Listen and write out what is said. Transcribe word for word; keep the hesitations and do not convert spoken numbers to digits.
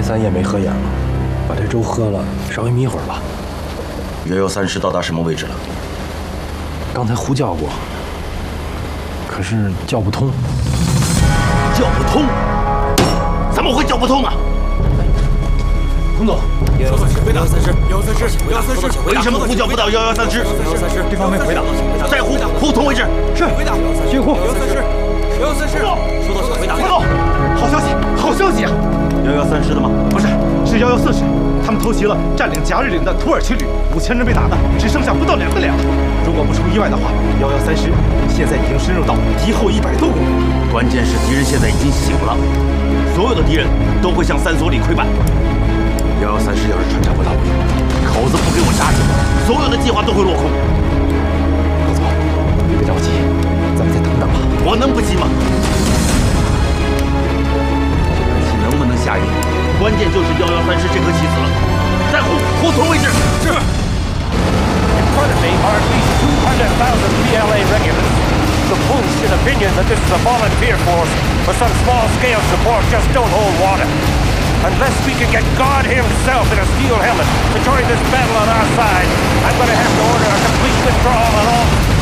三夜没合眼了，把这粥喝了，稍微眯会儿吧。 幺幺三师到达什么位置了？ 刚才呼叫过，可是叫不通。 叫不通？怎么会叫不通啊？ 彭总， 收到，请回答。三师，幺三师，幺三师， 为什么呼叫不到幺幺三师？ 幺三师，对方没回答。 再呼，呼通为止。 是，回答。 继续呼。 幺三师，幺三师，收到，请回答。 彭总，好消息，好消息啊！ 幺幺三师的吗？ 不是，是幺幺四师。他们偷袭了占领甲日岭的土耳其旅，五千人被打的只剩下不到两个连了。如果不出意外的话，幺幺三师现在已经深入到敌后一百多公里。 关键是敌人现在已经醒了，所有的敌人都会向三所里溃败。幺幺三师要是穿插不到位，口子不给我扎紧，所有的计划都会落空。 彭总，别着急，咱们再等等吧。 我能不急吗？这盘棋能不能下赢，关键就是幺幺三师这颗棋死了。再呼，呼通为止。 是。 In front of me are at least two hundred thousand P L A regulars. The bullshit opinion that this is a volunteer force for some small-scale support just don't hold water. Unless we can get God himself in a steel helmet to join this battle on our side, I'm going to have to order a complete withdrawal on all